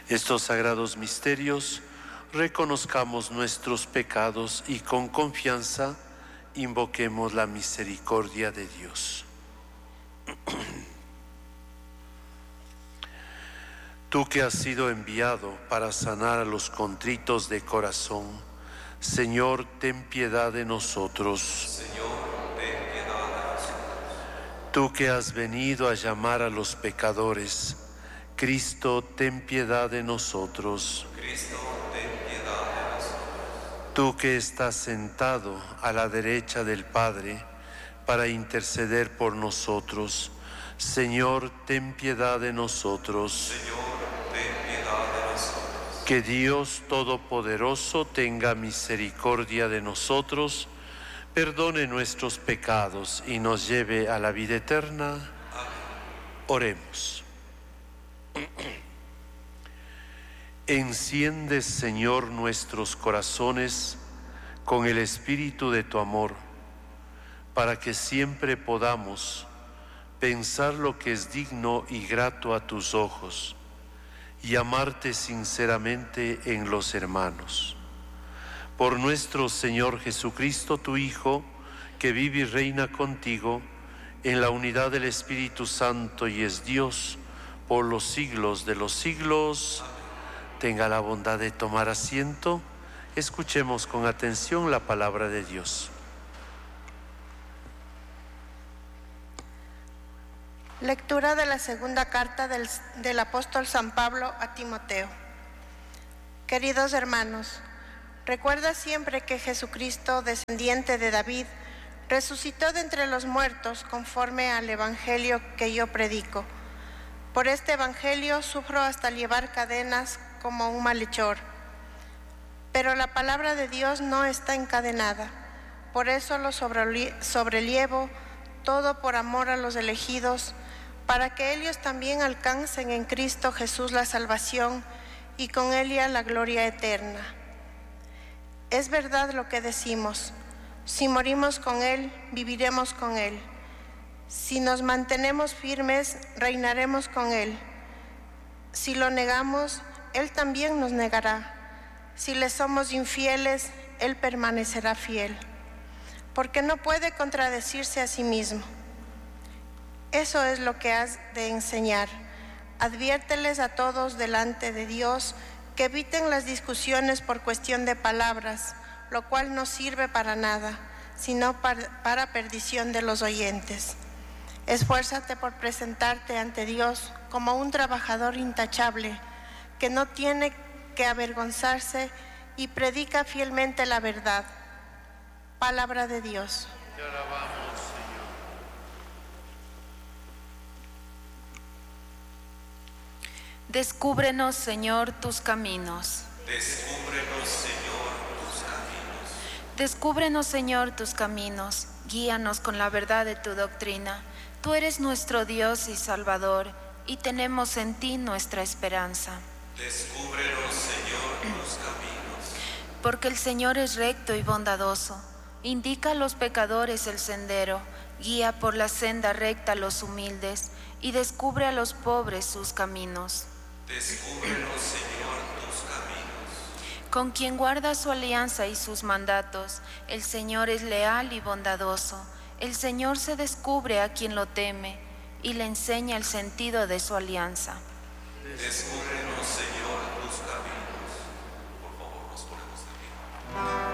Estos sagrados misterios, reconozcamos nuestros pecados y con confianza invoquemos la misericordia de Dios. Tú que has sido enviado para sanar a los contritos de corazón, Señor, ten piedad de nosotros. Señor, ten piedad de nosotros. Tú que has venido a llamar a los pecadores, Cristo, ten piedad de nosotros. Cristo, ten piedad de nosotros. Tú que estás sentado a la derecha del Padre para interceder por nosotros, Señor, ten piedad de nosotros. Señor, ten piedad de nosotros. Que Dios Todopoderoso tenga misericordia de nosotros, perdone nuestros pecados y nos lleve a la vida eterna. Amén. Oremos. Enciende, Señor, nuestros corazones con el espíritu de tu amor, para que siempre podamos pensar lo que es digno y grato a tus ojos y amarte sinceramente en los hermanos. Por nuestro Señor Jesucristo, tu Hijo, que vive y reina contigo en la unidad del Espíritu Santo y es Dios por los siglos de los siglos. Tenga la bondad de tomar asiento. Escuchemos con atención la palabra de Dios. Lectura de la segunda carta del apóstol San Pablo a Timoteo. Queridos hermanos, recuerda siempre que Jesucristo, descendiente de David, resucitó de entre los muertos conforme al evangelio que yo predico. Por este evangelio sufro hasta llevar cadenas como un malhechor. Pero la palabra de Dios no está encadenada. Por eso lo sobrellevo todo por amor a los elegidos, para que ellos también alcancen en Cristo Jesús la salvación y con ella la gloria eterna. Es verdad lo que decimos: si morimos con Él, viviremos con Él. Si nos mantenemos firmes, reinaremos con Él. Si lo negamos, Él también nos negará. Si le somos infieles, Él permanecerá fiel, porque no puede contradecirse a sí mismo. Eso es lo que has de enseñar. Adviérteles a todos delante de Dios que eviten las discusiones por cuestión de palabras, lo cual no sirve para nada, sino para perdición de los oyentes. Esfuérzate por presentarte ante Dios como un trabajador intachable, que no tiene que avergonzarse y predica fielmente la verdad. Palabra de Dios. Te alabamos, Señor. Descúbrenos, Señor, tus caminos. Descúbrenos, Señor, tus caminos. Descúbrenos, Señor, tus caminos. Guíanos con la verdad de tu doctrina. Tú eres nuestro Dios y Salvador, y tenemos en ti nuestra esperanza. Descúbrenos, Señor, tus caminos. Porque el Señor es recto y bondadoso. Indica a los pecadores el sendero, guía por la senda recta a los humildes, y descubre a los pobres sus caminos. Descúbrenos, Señor, tus caminos. Con quien guarda su alianza y sus mandatos, el Señor es leal y bondadoso. El Señor se descubre a quien lo teme y le enseña el sentido de su alianza. Descúbrenos,